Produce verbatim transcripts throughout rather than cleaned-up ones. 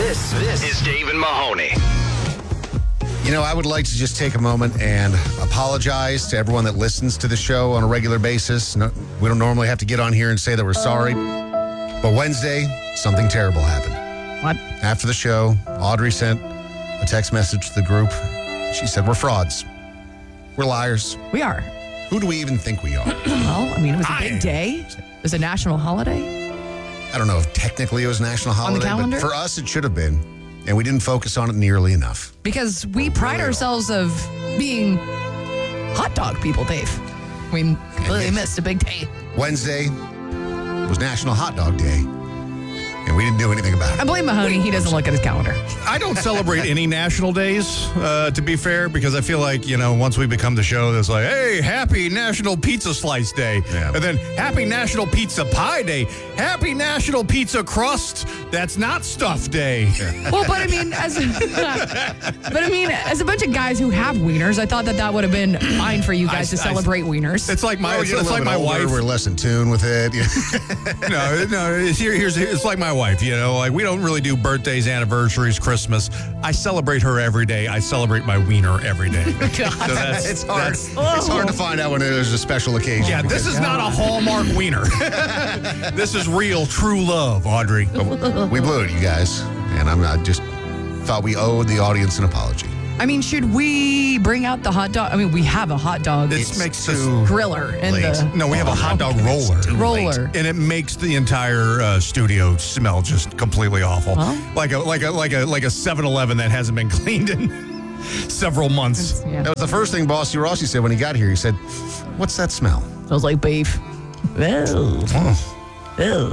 This, this is Dave and Mahoney. You know, I would like to just take a moment and apologize to everyone that listens to the show on a regular basis. No, we don't normally have to get on here and say that we're sorry. But Wednesday, something terrible happened. What? After the show, Audrey sent a text message to the group. She said, we're frauds. We're liars. We are. Who do we even think we are? Well, I mean, it was a I big am. day. It was a national holiday. I don't know if technically it was National Holiday, calendar? but for us it should have been. And we didn't focus on it nearly enough. Because we pride ourselves of being hot dog people, Dave. We really missed a big day. Wednesday was National Hot Dog Day, and we didn't do anything about I it. blame Mahoney. He doesn't look at his calendar. I don't celebrate any national days, uh, to be fair, because I feel like, you know, once we become the show, it's like, hey, happy National Pizza Slice Day. Yeah. And then happy National Pizza Pie Day. Happy National Pizza Crust That's Not Stuff Day. Well, but I mean, as but I mean, as a bunch of guys who have wieners, I thought that that would have been fine for you guys I- to I- celebrate wieners. It's like my, Well, it's, we're it's like getting a my little bit older, wife. We're less in tune with it. no, no, it's, here, here's, it's like my wife, you know, like we don't really do birthdays, anniversaries, Christmas. I celebrate her every day. I celebrate my wiener every day. So that's, It's hard. that's- It's hard to find out when there's a special occasion. yeah, this is not a Hallmark wiener. This is real, true love, Audrey. We blew it, you guys. And I'm not just thought we owed the audience an apology. I mean, should we bring out the hot dog? I mean, we have a hot dog It It's makes too us, griller in late. the no, we have a hot dog roller. too roller. And it makes the entire uh, studio smell just completely awful, Well. like a like a like a like a seven eleven that hasn't been cleaned in several months. Yeah. That was the first thing Bossy Rossi said when he got here. He said, what's that smell? Smells like beef. Ew. Ew.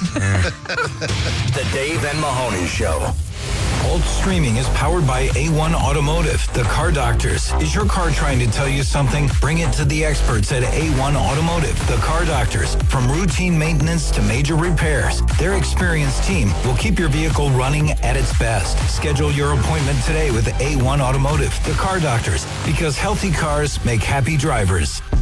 The Dave and Mahoney Show. Alt Streaming is powered by A one Automotive, the car doctors. Is your car trying to tell you something? Bring it to the experts at A one Automotive, the car doctors. From routine maintenance to major repairs, their experienced team will keep your vehicle running at its best. Schedule your appointment today with A one Automotive, the car doctors, because healthy cars make happy drivers.